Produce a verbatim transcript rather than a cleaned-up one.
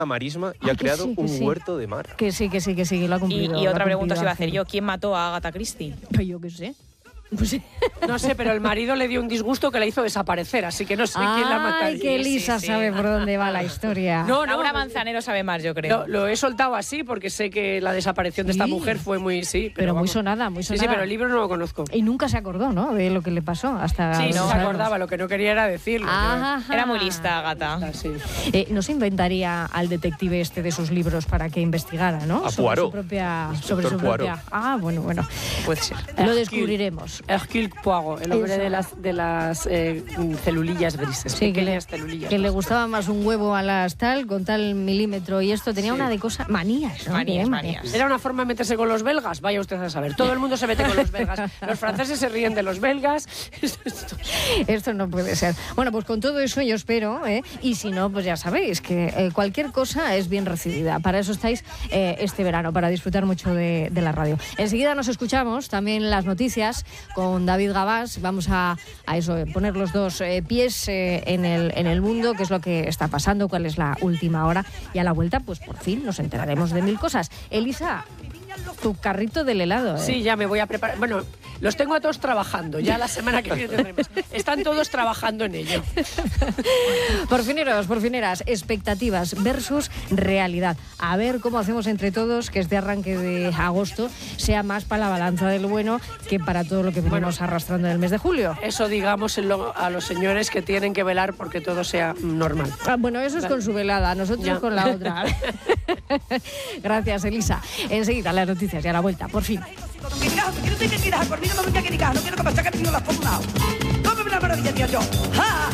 marisma y ah, ha creado sí, un sí. huerto de mar. Que sí, que sí, que sí, que lo ha Y, cumplido. y lo otra ha pregunta os cumplido iba a hacer Ángel. yo. ¿Quién mató a Agatha Christie? Pues yo qué sé. Pues sí. No sé, pero el marido le dio un disgusto que la hizo desaparecer, así que no sé quién la mataría. Ay, que Elisa Sí, sí. sabe por dónde va la historia. No, no, Laura no, Manzanero sabe más, yo creo. Lo, lo he soltado así porque sé que la desaparición de esta Sí. mujer fue muy... Sí, pero, Pero muy vamos. sonada, muy Sí, sonada. sí, pero el libro no lo conozco. Y nunca se acordó, ¿no?, de lo que le pasó hasta... Sí, no no se acordaba, lo que no quería era decirlo. Ajá. Era muy lista, Agatha. Ah, sí. Eh, no se inventaría al detective este de sus libros para que investigara, ¿no? A sobre Poirot. su propia... Inspector Sobre su Poirot. propia... Ah, bueno, bueno. Puede ser. Lo descubriremos. Hercule Poirot, el hombre Eso. de las, de las eh, celulillas grises, Sí, que le, pequeñas celulillas. que le gustaba más un huevo a las tal, con tal milímetro y esto. Tenía Sí. una de cosas... Manías, ¿no? Manías, Tenía manías. ¿Era una forma de meterse con los belgas? Vaya usted a saber. Todo el mundo se mete con los belgas. Los franceses se ríen de los belgas. Esto no puede ser. Bueno, pues con todo eso yo espero, ¿eh? Y si no, pues ya sabéis que eh, cualquier cosa es bien recibida. Para eso estáis eh, este verano, para disfrutar mucho de, de la radio. Enseguida nos escuchamos también las noticias con David Gabás. Vamos a, a eso, eh, poner los dos eh, pies eh, en, el, en el mundo, qué es lo que está pasando, cuál es la última hora. Y a la vuelta, pues por fin nos enteraremos de mil cosas. Elisa, tu carrito del helado, ¿eh? Sí, ya me voy a preparar. Bueno, los tengo a todos trabajando. Ya la semana que viene tendremos. Están todos trabajando en ello. Porfineros, porfineras, expectativas versus realidad. A ver cómo hacemos entre todos que este arranque de agosto sea más para la balanza del bueno que para todo lo que venimos Bueno. arrastrando en el mes de julio. Eso digamos en lo- a los señores que tienen que velar porque todo sea normal. Ah, bueno, eso es con su velada, nosotros Ya. con la otra. Gracias, Elisa. Enseguida las noticias y a la vuelta, por fin. Que digas, que no te que tiras, conmigo no me que digas, no quiero que me saques ni las por un lado. No me la maravilla, tío, yo. ¡Ja!